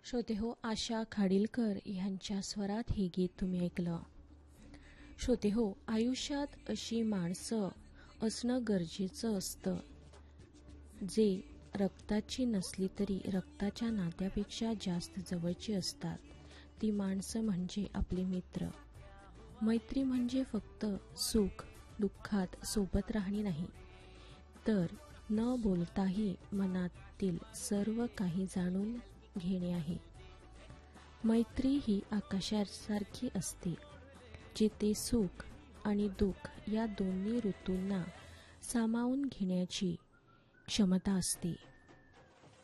श्रोतेहो, आशा खाडीलकर यांच्या स्वरात हे गीत तुम्ही ऐकलं. श्रोतेहो, आयुष्यात अशी माणसं असणं गरजेचं असतं जे रक्ताची नसली तरी रक्ताच्या नात्यापेक्षा जास्त जवळची असतात. ती माणसं म्हणजे आपले मित्र. मैत्री म्हणजे फक्त सुख दुःखात सोबत राहणे नाही, तर न बोलताही मनातील सर्व काही जाणून घेणे आहे. मैत्री ही आकाशासारखी असते, जिथे सुख आणि दुःख या दोन्ही ऋतूंना सामावून घेण्याची क्षमता असते.